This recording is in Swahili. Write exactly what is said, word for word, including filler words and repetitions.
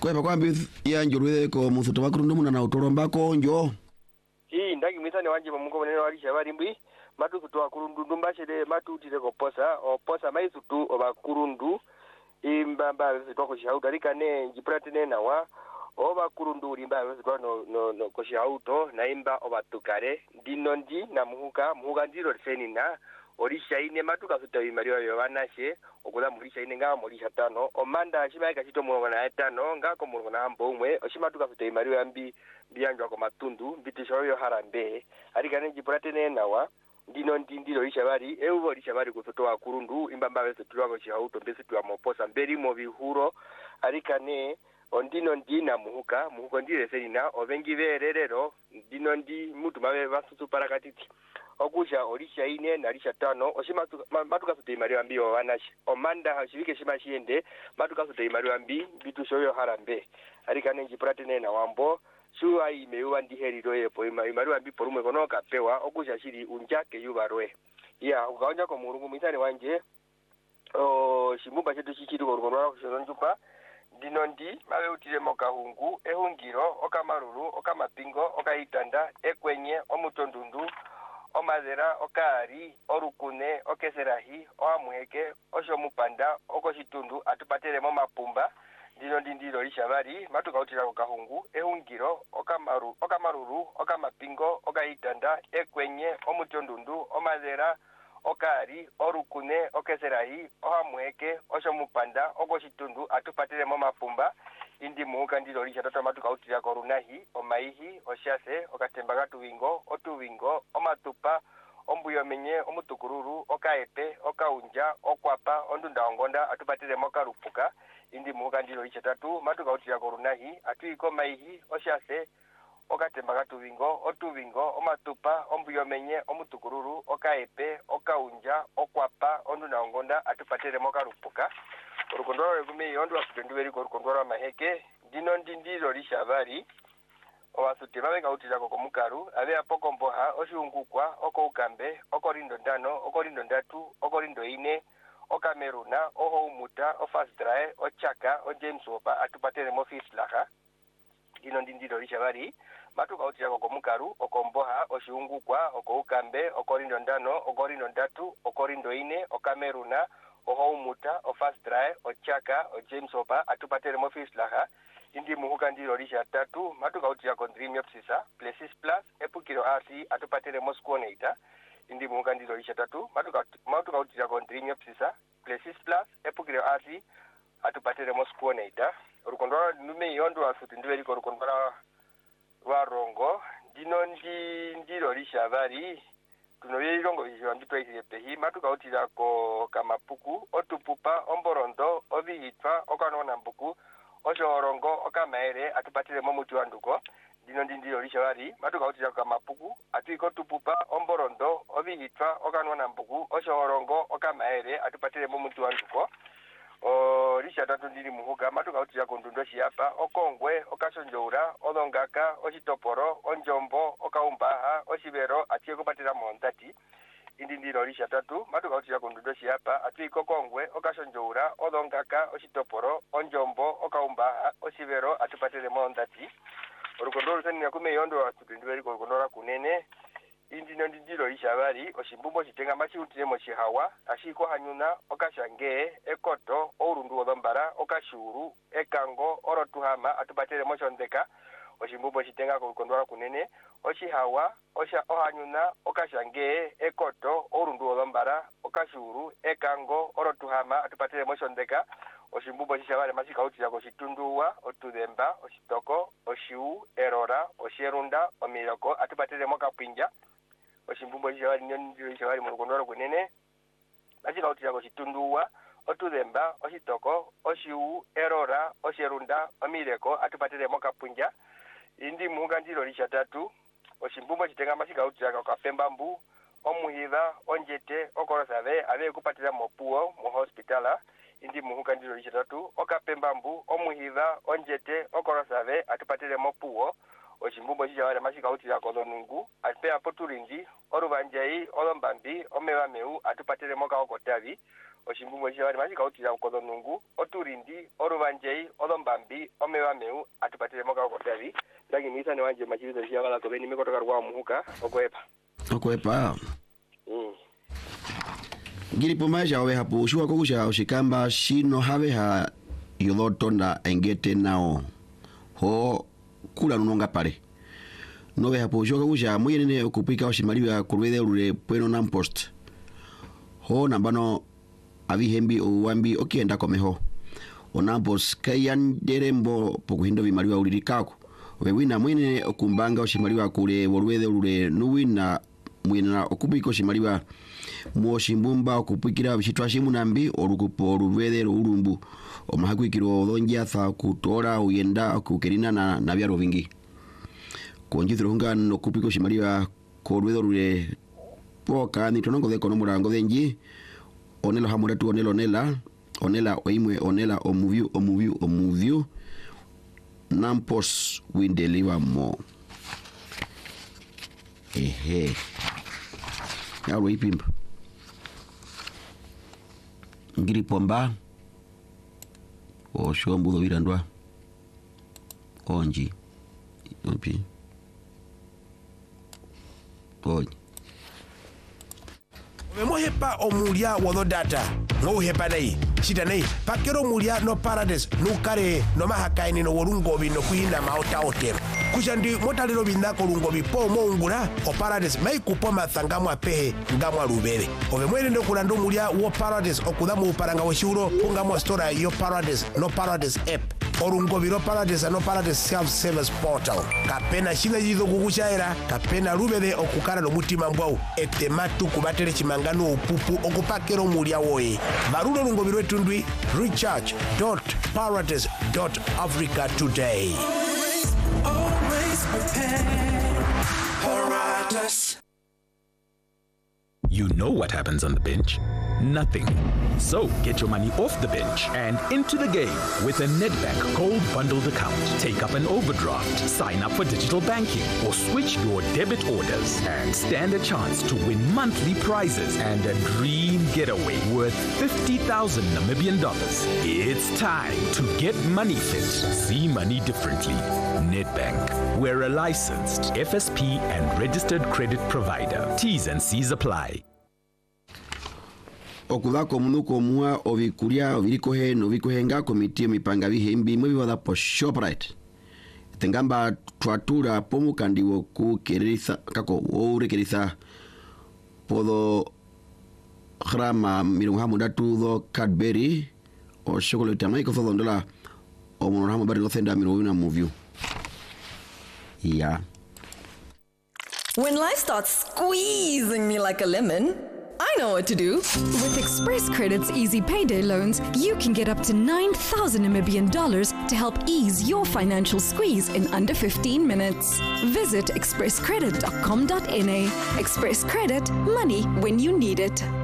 Kwepa kwambi ya njurwe ko musuto bakurundu muna na utolomba ko njo. Hii ndagi misane wanje mungu munene walisha barimbi matu kutoa kurundu ndumbashede matu utire ko posa o posa maisutu oba kurundu imbamba zitwa ko shaudarika ne njipratene nawa oba kurundu rimba zitwa no no, no ko shauto na imba oba tukare dinondi na muhuka muhuka ndiro senina orisha ine matuka sutawi mariwa yobanashe okuza murisha ine nga murisha tano omanda shibaika chito murongo na etano nga ko murongo na ambo umwe oshimatuka sutawi mariwa mbi bianjwa ko matundu bitisho yo harambe arika ne njipratene nawa ndino ndindiro ishabari eubo ishabari kutoa kurundu imbamba bese tulwako chauto mbese tuwa moposa mberi mo bihuro arika ne ondino ndina muhuka muhuko ndire senina obengi bererero ndino ndi mutu mabe basusu parakatiti okusha orisha ine na risha tano oshima matuka sute imariwa mbi wanashi omanda hashibike shima shiende matuka sute imariwa mbi bitu shoyo harambe arika ne njipratene na wambo shuwa imeuwa ndiheriro yepo imariwa mbi porume kono kapewa okusha shiri unjake yubarwe ya ukaonja ko murungu mitani wanje o shimumba chetu chichiri ko rukono kushonjupa dino ndi mawe utire mokahungu ehungiro okamaruru okamapingo okaitanda ekwenye omutondundu omazera okari orukune okeserahi oamuheke oshomupanda okoshitundu atupateremo mapumba ndino ndindiro lishabari matuka utira ko kahungu ehungiro okamaru okamaruru okamapingo okaitanda ekwenye omutondundu omazera okari orukune okeserahi oamuheke oshomupanda okoshitundu atupateremo mapumba indi muka ndilo lisha tata matuka utira ko runahi omaihi oshase okatemba gatuwingo otuwingo omatupa ombuyomenye omutukururu okaepe okaunja okwapa ondunda ongonda atupatire mokarupuka indi muka ndilo lisha tatu matuka utira ko runahi atuiko maihi oshase okatemba gatuwingo otuwingo omatupa ombuyomenye omutukururu okaepe okaunja okwapa ondunda ongonda atupatire mokarupuka urukondoro rekume yondo wasutenduveri ko rukondoro maheke dino ndindiro lishabari owasute babeka utira ko mukaru abe apoko mboha oshungukwa oko ukambe oko rindo ndano oko rindo ndatu oko rindo ine okameruna oho umuta ofast dry ochaka o James Opa atupatere mo fislaha dino ndindiro lishabari matuka utira ko mukaru oko mboha oshungukwa oko ukambe oko rindo ndano oko rindo ndatu oko rindo ine okameruna oho umuta ofast dry ochaka o James Opa atupatere mo fislaha indi muhuka ndiro lisha tatu matuka utira ko dream yopsisa places plus epukiro rc atupatere mo squonator indi muhuka ndiro lisha tatu matuka matuka utira ko dream yopsisa places plus epukiro rc atupatere mo squonator urukondora nume yondo asuti ndiveri ko urukondora wa rongo dino ndi ndiro lisha bari tunoyerongo vizhiwa mbito ikirepehi matuka utira ko kamapuku otupupa omborondo ovihitwa okanona mbuku oshorongo okamaere atupatire mo mutu wanduko dino ndindiro lishabari matuka utira ko kamapuku atuiko tupupa omborondo ovihitwa okanona mbuku oshorongo okamaere atupatire mo mutu wanduko o lisha tatu ndiri muhuka matuka utira ko ndundo shiapa okongwe okashonjoura olongaka oshitoporo onjombo okaumbaha oshibero atiye kupatira mondati indi ndiro lisha tatu matuka utira ko ndundo shiapa atuiko kongwe okashonjoura olongaka oshitoporo onjombo okaumbaha oshibero atupatire mondati urukondoro senina kume yondo asutindiveri ko rukondora kunene indi ndindiro ishabari oshimbumo shitenga machiutire mo shihawa ashiko hanyuna okashange ekoto orundu odombara okashuru ekango orotuhama atupatere mo shondeka oshimbumo shitenga ko rukondora kunene oshihawa osha ohanyuna okashange ekoto orundu odombara okashuru ekango orotuhama atupatere mo shondeka oshimbumo shishabare mashika utira ko shitunduwa otudemba oshitoko oshiu erora osherunda omiloko atupatere mo kapinja oshimbumo shishabari ndiro shishabari mu rukondoro kunene mashika utira ko shitunduwa otudemba oshitoko oshiu erora osherunda omileko atupatere mo kapinja indi muhuka ndiro lisha tatu oshimbumo shitenga mashika utira ko kapembambu omuhiva onjete okorosave ave kupatira mo puo mu hospitala indi muhuka ndiro lisha tatu okapembambu omuhiva onjete okorosave atupatire mo puo oshimbumo shishabari mashika utira ko lonungu ape apoturinji orubanjai olombambi omewameu atupatire mo kaokotavi oshimbumo shawari mashika utira ukodo nungu oturindi orubanjei odombambi omewameu atupatire moka okotari ndagi misa ne wanje machirizo shiyagala ko beni mikotoka rwa muhuka okwepa okwepa mm ngiri pomaja we hapo ushua kokusha ushikamba shino have ha yodotonda engete nao ho kula nunonga pale nowe hapo ushua kokusha mwenene okupika oshimaliwa kurwede ule pweno nampost ho nambano avihembi uwambi okienda komeho onambos kayan derembo pokuhindo bimaliwa ulirikako wewina mwene okumbanga oshimaliwa kule wolwede ule nuwina mwina okupika oshimaliwa moshimbumba okupikira bishitwa shimunambi orukupo olwede urumbu omahakwikiro odonja tha kutora uyenda okukerina na nabyaro vingi konjithiro hunga nokupika oshimaliwa kolwede ule poka ni tonongo de konomurango denji onelo hamura tu onelo nela onela oimwe onela omuviu omuviu omuviu nampos windeliva mo ehe yawo ipimba ngiri pomba o shombu do virandwa onji opi oi Memohepa omulia wodo data no hepa nei shida nei pakero mulia no paradise no kare no mahakaini no worungo bi no kuina maota hotel kushandi motalero binda ko rungo bi po mongura o paradise mai kupo mathangamo apehe ngamwa rubere ove mwene ndo kulando mulia wo paradise okuda mu paranga wo shuro ngamo store yo paradise no paradise app orungo biro paradise no paradise self service portal kapena shina yizo kukushaira kapena rubere okukara no mutima mbwau etematu kubatere chimangano upupu okupakero mulia woye barulo rungo biro tundwi recharge dot paradise dot africa today. Always prepare. Paradise. You know what happens on the bench? Nothing. So get your money off the bench and into the game with a Nedbank Gold Bundled account. Take up an overdraft, sign up for digital banking, or switch your debit orders and stand a chance to win monthly prizes and a dream getaway worth fifty thousand Namibian dollars. It's time to get money fit. See money differently. Nedbank. We're a licensed F S P and registered credit provider. T's and C's apply. Okudako munuko mua ovikuria ovirikohe no vikohenga komiti mipanga vihembi mwiwada po Shoprite tengamba twatura pomu kandiwo ku kerisa kako ore kerisa podo grama mirungamu datu do Cadbury o chocolate amaiko so dondola o monoramu bari no senda mirowina movie yeah. When life starts squeezing me like a lemon, I know what to do. With Express Credit's Easy Payday loans, you can get up to nine thousand Namibian dollars to help ease your financial squeeze in under fifteen minutes. Visit express credit dot com dot n a. Express Credit, money when you need it.